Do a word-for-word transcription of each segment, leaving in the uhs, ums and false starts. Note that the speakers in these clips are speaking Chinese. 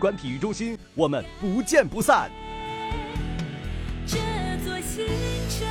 馆体育中心，我们不见不散。 这座新城，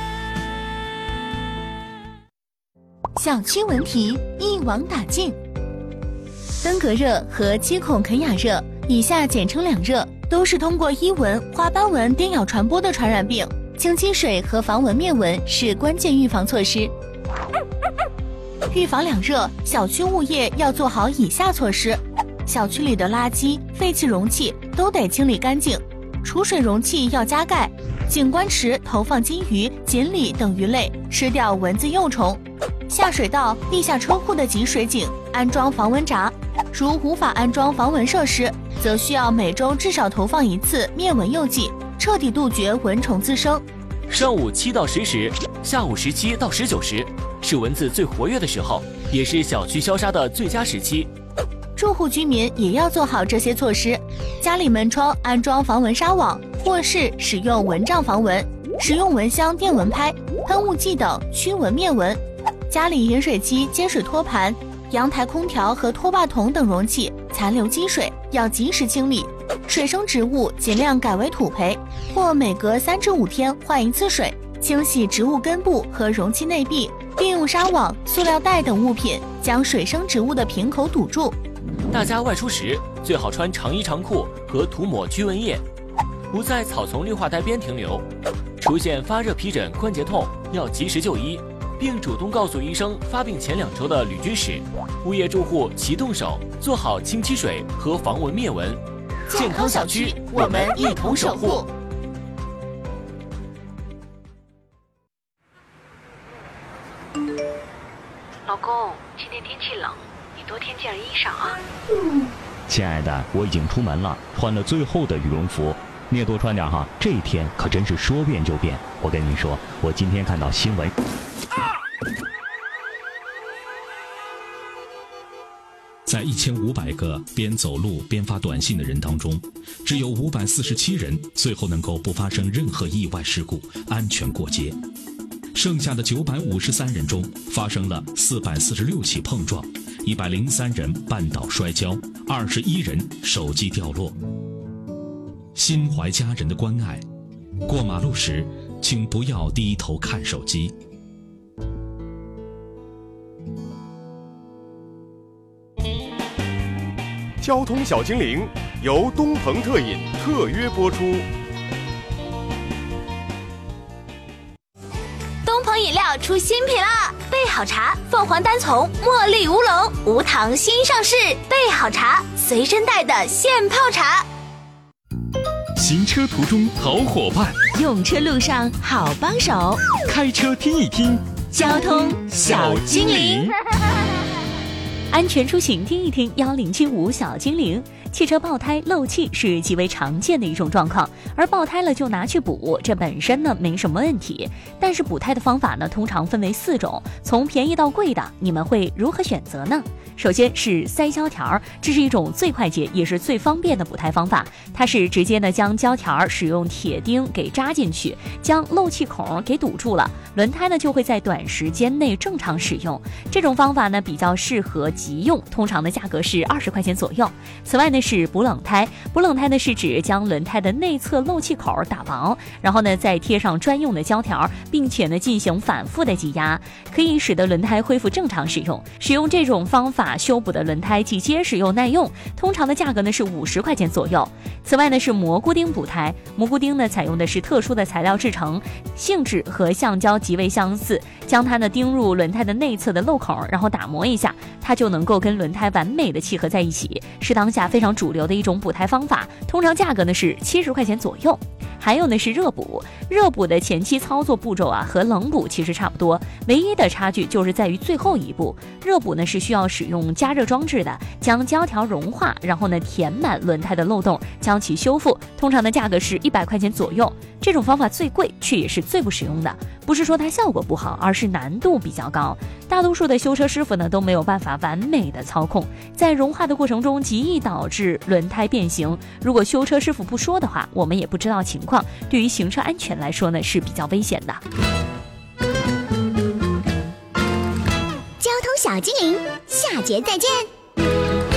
小区文体一网打尽。登革热和七孔肯雅热，以下简称两热，都是通过伊蚊、花斑蚊叮咬传播的传染病。清积水和防蚊灭蚊是关键预防措施。预防两热，小区物业要做好以下措施：小区里的垃圾、废弃容器都得清理干净，储水容器要加盖，景观池投放金鱼、锦鲤等鱼类，吃掉蚊子幼虫。下水道、地下车库的集水井安装防蚊闸，如无法安装防蚊设施，则需要每周至少投放一次灭蚊诱剂，彻底杜绝蚊虫滋生。 上午七到十时，下午十七到十九时，是蚊子最活跃的时候，也是小区消杀的最佳时期。 住户居民也要做好这些措施，家里门窗安装防蚊纱网，卧室使用蚊帐防蚊，使用蚊香、电蚊拍、喷雾剂等驱蚊灭蚊。家里饮水机、接水托盘、阳台空调和拖把桶等容器残留积水要及时清理，水生植物尽量改为土培，或每隔三至五天换一次水，清洗植物根部和容器内壁，并用纱网、塑料袋等物品将水生植物的瓶口堵住。 大家外出时最好穿长衣长裤和涂抹驱蚊液，不在草丛绿化带边停留。出现发热、皮疹、关节痛要及时就医，并主动告诉医生发病前两周的旅居史。物业住户齐动手，做好清积水和防蚊灭蚊。健康小区，我们一同守护。 老公，今天天气冷，你多添件衣裳啊。 亲爱的，我已经出门了，穿了最厚的羽绒服，你也多穿点哈，这一天可真是说变就变。我跟你说，我今天看到新闻。 在一千五百个边走路边发短信的人当中，只有五百四十七人最后能够不发生任何意外事故，安全过街。剩下的九百五十三人中，发生了四百四十六起碰撞，一百零三人绊倒摔跤，二十一人手机掉落。心怀家人的关爱，过马路时请不要低头看手机。 交通小精灵由东鹏特饮特约播出。 东鹏饮料出新品啦！备好茶，凤凰单丛茉莉乌龙无糖新上市，备好茶，随身带的现泡茶。 行车途中好伙伴， 用车路上好帮手， 开车听一听交通小精灵。 安全出行听一听幺零七五小精灵。汽车爆胎漏气是极为常见的一种状况，而爆胎了就拿去补，这本身呢没什么问题。但是补胎的方法呢通常分为四种，从便宜到贵的，你们会如何选择呢？首先是塞胶条，这是一种最快捷也是最方便的补胎方法。它是直接呢将胶条使用铁钉给扎进去，将漏气孔给堵住了，轮胎呢就会在短时间内正常使用。这种方法呢比较适合急用，通常的价格是二十块钱左右。此外呢是补冷胎，补冷胎呢是指将轮胎的内侧漏气口打薄，然后呢再贴上专用的胶条，并且呢进行反复的挤压，可以使得轮胎恢复正常使用。使用这种方法修补的轮胎既结实又耐用，通常的价格呢是五十块钱左右。此外呢是蘑菇钉补胎，蘑菇钉呢采用的是特殊的材料制成，性质和橡胶极为相似，将它呢钉入轮胎的内侧的漏孔，然后打磨一下，它就能够跟轮胎完美的契合在一起，是当下非常主流的一种补胎方法，通常价格呢是七十块钱左右。还有呢是热补，热补的前期操作步骤啊和冷补其实差不多，唯一的差距就是在于最后一步。热补呢是需要使用加热装置的，将胶条融化，然后呢填满轮胎的漏洞，将其修复，通常的价格是一百块钱左右。这种方法最贵，却也是最不实用的，不是说它效果不好，而是难度比较高。大多数的修车师傅呢都没有办法完美的操控，在融化的过程中极易导致轮胎变形。如果修车师傅不说的话，我们也不知道情况，对于行车安全来说呢是比较危险的。 交通小精灵，下节再见。